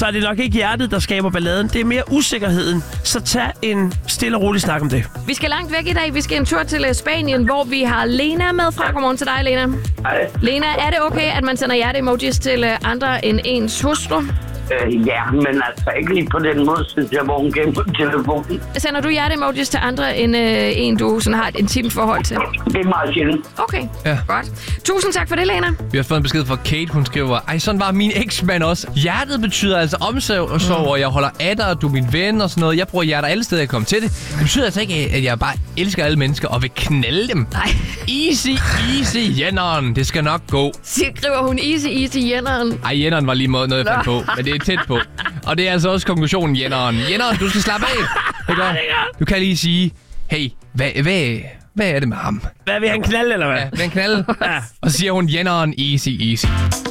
så er det nok ikke hjertet, der skaber balladen. Det er mere usikkerheden. Så tag en stille og rolig snak om det. Vi skal langt væk i dag. Vi skal en tur til Spanien, hvor vi har Lena med fra. Godmorgen til dig, Lena. Hej. Lena, er det okay, at man sender hjerte-emojis til andre end ens hustru? Ja, men altså ikke lige på den måde, synes jeg, hvor hun gemmer telefonen. Sender du hjerte-emojis til andre end en, du sådan har et intimt forhold til? Det er meget sjældent. Okay, Ja. godt. Tusind tak for det, Lena. Vi har fået en besked fra Kate, hun skriver, ej, sådan var min eksmand også. Hjertet betyder altså omsorg, og jeg holder af dig, og du er min ven og sådan noget. Jeg bruger hjerter alle steder, jeg kommer til det. Det betyder altså ikke, at jeg bare elsker alle mennesker og vil knalde dem. Nej. Easy, jenneren. Det skal nok gå. Skriver hun easy, jenneren. Ej, jenneren var lige noget, jeg fandt på, men det er tæt på. Og det er altså også konklusionen, jenneren. Jenneren, du skal slappe af. Du kan lige sige, hey, hvad er det med ham? Hvad vil han knalde, eller hvad? Ja, vil han knalde? Og så siger hun, jenneren, easy.